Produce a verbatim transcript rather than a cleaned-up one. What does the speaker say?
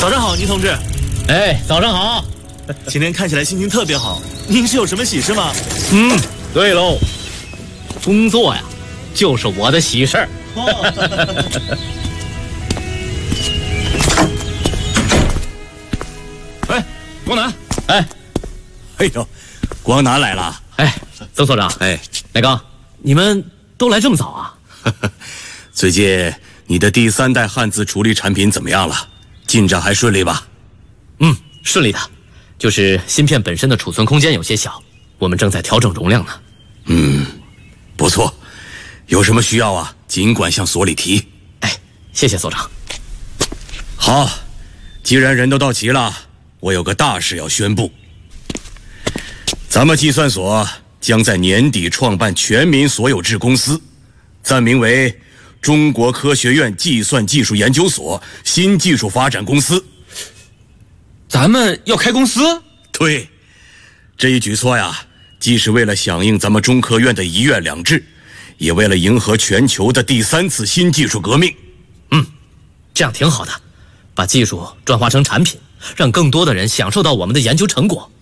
早上好，倪同志。 哎，早上好。 今天看起来心情特别好，您是有什么喜事吗？ 嗯，对喽，工作呀，就是我的喜事儿。 哎，光南， 哎， 哎呦，光南来了。 哎，曾所长， 哎， 乃刚，你们都来这么早啊？ 最近你的第三代汉字处理产品怎么样了？进展还顺利吧？ 嗯，顺利的，就是芯片本身的储存空间有些小，我们正在调整容量呢。 嗯，不错，有什么需要啊，尽管向所里提。 哎，谢谢所长。 好，既然人都到齐了，我有个大事要宣布。咱们计算所将在年底创办全民所有制公司，暂名为中国科学院计算技术研究所新技术发展公司。 咱们要开公司？ 对，这一举措呀，既是为了响应咱们中科院的一院两制，也为了迎合全球的第三次新技术革命。 嗯，这样挺好的，把技术转化成产品，让更多的人享受到我们的研究成果。